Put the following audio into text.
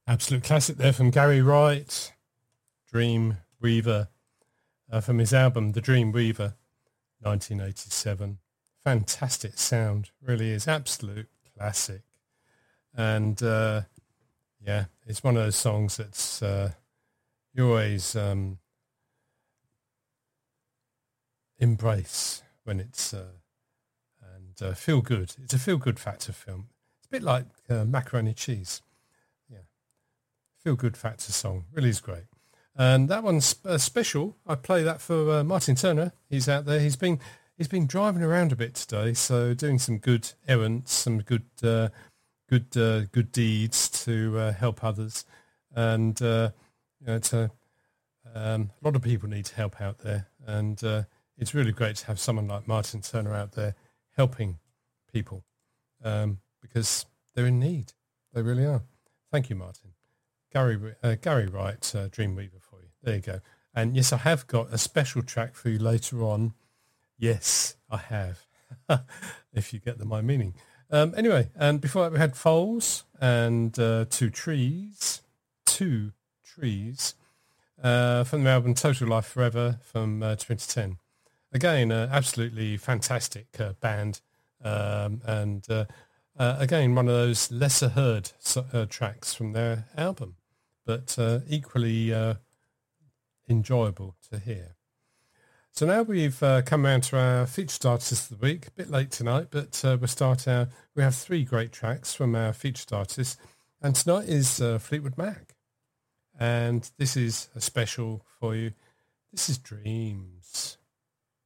Absolute classic there from Gary Wright, Dream Weaver, from his album The Dream Weaver, 1987. Fantastic sound, really is. Absolute classic. And yeah, it's one of those songs that's you always embrace when it's and feel good. It's a feel good factor film. It's a bit like Macaroni Cheese. Yeah, feel good factor song. Really is great. And that one's special. I play that for Martin Turner. He's out there. He's been driving around a bit today, so doing some good errands, some good deeds to help others. And it's a lot of people need help out there, and it's really great to have someone like Martin Turner out there helping people because they're in need. They really are. Thank you, Martin. Gary Wright, Dreamweaver for you. There you go. And yes, I have got a special track for you later on. Yes, I have, if you get my meaning. Anyway, and before that we had Foals and Two Trees from the album Total Life Forever from 2010. Again, absolutely fantastic band, and again, one of those lesser heard tracks from their album, but equally enjoyable to hear. So now we've come around to our featured artist of the week. A bit late tonight, but we have three great tracks from our featured artists, and tonight is Fleetwood Mac, and this is a special for you. This is Dreams.